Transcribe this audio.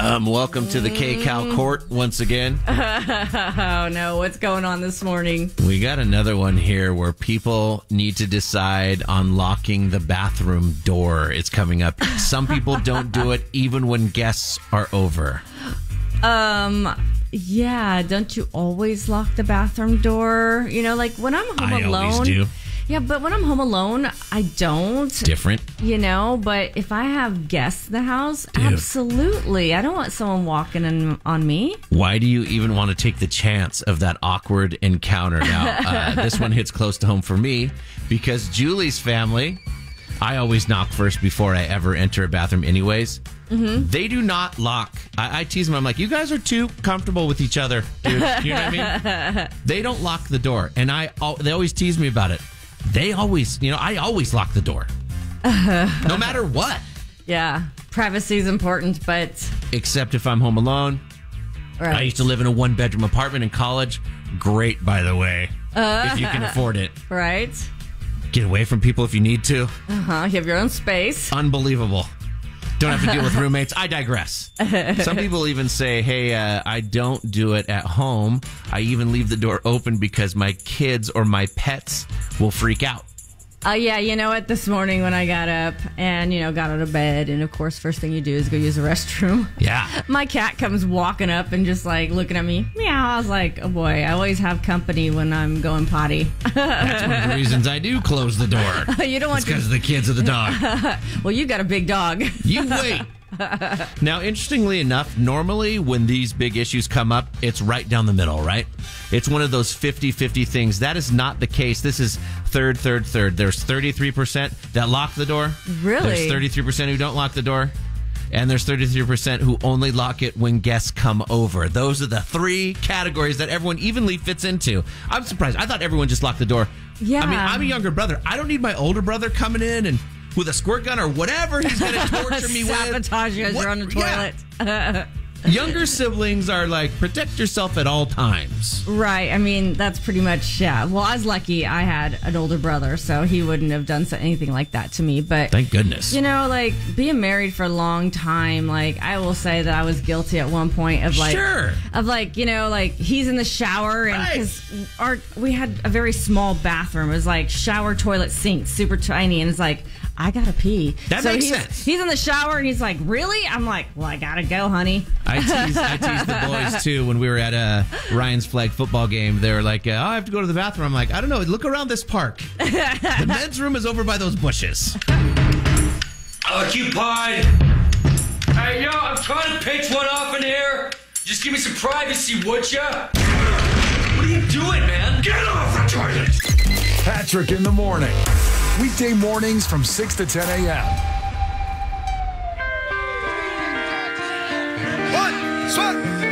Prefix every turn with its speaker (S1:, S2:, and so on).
S1: Welcome to the K-Cal Court once again.
S2: Oh, no. What's going on this morning?
S1: We got another one here where people need to decide on locking the bathroom door. It's coming up. Some people don't do it even when guests are over.
S2: Yeah. Don't you always lock the bathroom door? You know, like when I'm home alone.
S1: I always do.
S2: Yeah, but when I'm home alone, I don't.
S1: Different.
S2: You know, but if I have guests in the house, absolutely. I don't want someone walking in on me.
S1: Why do you even want to take the chance of that awkward encounter? Now, this one hits close to home for me because Julie's family, I always knock first before I ever enter a bathroom anyways. Mm-hmm. They do not lock. I tease them. I'm like, you guys are too comfortable with each other, dude. You know what I mean? They don't lock the door. And they always tease me about it. They always, I always lock the door. No matter what.
S2: Yeah. Privacy is important, but...
S1: Except if I'm home alone. Right. I used to live in a one-bedroom apartment in college. Great, by the way. If you can afford it.
S2: Right.
S1: Get away from people if you need to.
S2: Uh-huh. You have your own space.
S1: Unbelievable. Don't have to deal with roommates. I digress. Some people even say, hey, I don't do it at home. I even leave the door open because my kids or my pets will freak out.
S2: Yeah, you know what? This morning when I got up and, got out of bed, and of course, first thing you do is go use the restroom.
S1: Yeah.
S2: My cat comes walking up and just like looking at me. Meow. I was like, oh boy, I always have company when I'm going potty.
S1: That's one of the reasons I do close the door.
S2: You don't want
S1: because of the kids of the dog.
S2: Well, you got a big dog.
S1: You wait. Now, interestingly enough, normally when these big issues come up, it's right down the middle, right? It's one of those 50-50 things. That is not the case. This is third. There's 33% that lock the door.
S2: Really?
S1: There's 33% who don't lock the door. And there's 33% who only lock it when guests come over. Those are the three categories that everyone evenly fits into. I'm surprised. I thought everyone just locked the door.
S2: Yeah.
S1: I mean, I'm a younger brother. I don't need my older brother coming in and with a squirt gun or whatever he's going to torture me with.
S2: Sabotage you as you're on the toilet.
S1: Yeah. Younger siblings are like, protect yourself at all times.
S2: Right. I mean, that's pretty much, yeah. Well, I was lucky I had an older brother, so he wouldn't have done anything like that to me. But
S1: thank goodness.
S2: Like, being married for a long time, like, I will say that I was guilty at one point of, like...
S1: Sure.
S2: Of, like, like, he's in the shower, and because we had a very small bathroom. It was, like, shower, toilet, sink, super tiny, and it's like... I gotta pee.
S1: That makes sense.
S2: He's in the shower and he's like, really? I'm like, well, I gotta go, honey.
S1: I teased the boys, too, when we were at Ryan's flag football game. They were like, oh, I have to go to the bathroom. I'm like, I don't know. Look around this park. The men's room is over by those bushes.
S3: Occupied. Hey, I'm trying to pitch one off in here. Just give me some privacy, would ya? What are you doing, man? Get off the toilet.
S4: Patrick in the morning. Weekday mornings from 6 to 10 a.m.